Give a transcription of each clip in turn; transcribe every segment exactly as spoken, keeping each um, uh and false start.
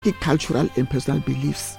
cultural and personal beliefs.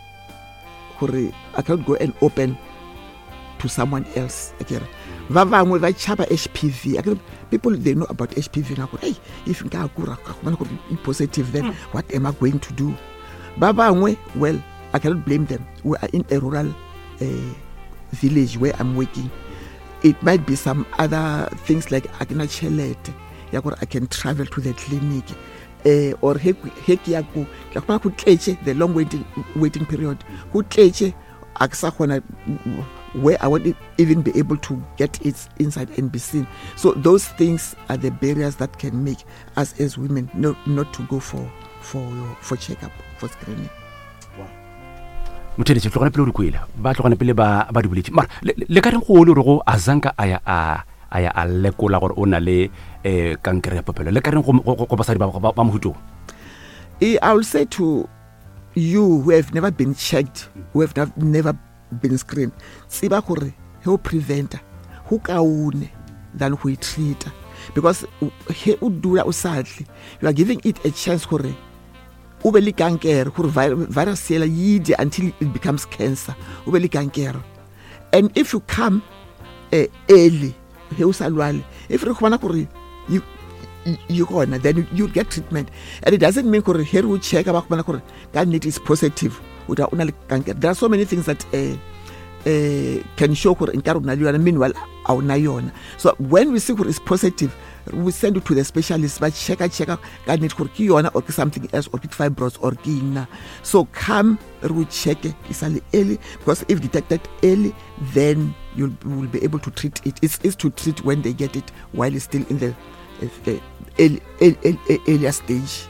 I cannot go and open to someone else. Va bangwe ba chaba H P V. People, they know about H P V now. Hey, if you are positive, then what am I going to do? Ba bangwe, well, I cannot blame them. We are in a rural uh, village where I'm working. It might be some other things like I can travel to the clinic. Uh, or the long waiting waiting period. Where I won't even be able to get it inside and be seen. So those things are the barriers that can make us as women not, not to go for for for checkup, for screening. Mutele tlogana pele o kwela ba tlogana pele ba ba dibuleti mara le ka reng go le go azanka aya a aya a lekola gore ona le eh kankere ya popelo le ka reng go basadi ba ba mohuto. I will say to you who have never been checked, who have never been screened, tsiba gore he preventer who kaune than who treat, because he udula usadli you are giving it a chance gore ube le kankere gore virus yela yide until it becomes cancer ube le kankere. And if you come uh, early he usalwale, if you khona gore you you gonna then you, you get treatment, and it doesn't mean gore here we check about gore that is positive. There are so many things that uh, uh, can show gore and meanwhile our so when we see gore is positive, we send it to the specialist, but check out check out can it or something else or fibrosis or kina. So come we check it early, because if detected early, then you will be able to treat it. It's, it's to treat when they get it while it's still in the uh, early, early, earlier stage.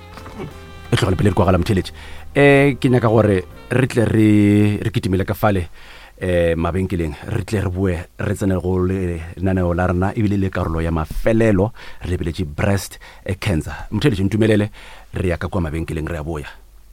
eh ke nyaka gore re tle re re kitimela ka fale eh mabenkeleng re tle re bue re tsene go le naneo la rena e bile le karolo ya mafelelo re bile breast cancer. Mthele ntumelele re ya ka kwa mabenkeleng re a boya.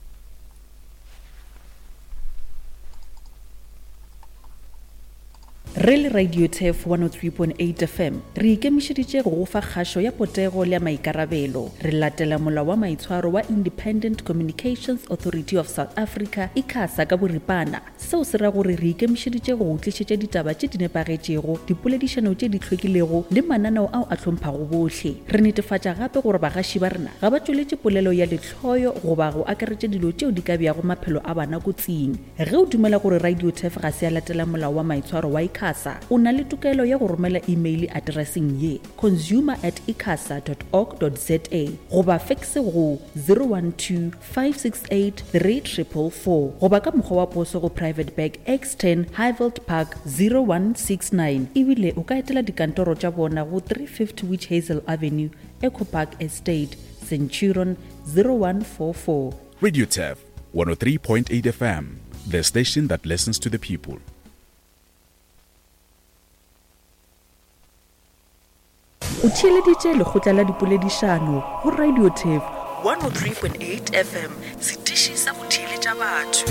Real Radio T F one oh three point eight F M re ikemišeditše go fa kgašo ya potego le maikarabelo. Re latela molao wa maitshwaro wa Independent Communications Authority of South Africa ICASA ka boripana. Seo se ra gore re ikemišeditše go tlišetša ditaba tše di nepagetšego, dipoledišano tše di hlwekilego le mananeo ao a hlomphang bohle. Re netefatša gape gore bagaši ba rena ga ba tšweletše polelo ya letlhoyo goba go akaretša dilo tšeo di ka bjago maphelo a bana kotsing. Ge o dumela gore Radio T F ga se a latela molao wa maitshwaro wa ICASA, o na le tokelo ya go romela email addressing ye consumer at icasa dot org dot za goba faxe go zero one two five six eight three four four four goba ka mokgwa wa poso go Private Bag X ten Highveld Park zero one six nine. Ebile o ka etela dikantoro tša bona go three fifty Witch Hazel Avenue, Eco Park Estate, Centurion zero one four four. Radio T F one oh three point eight F M, the station that listens to the people. O tšheleditše lekgotla la dipoledišano go Radio T F one oh three point eight F M, setiši sa go theeletša batho.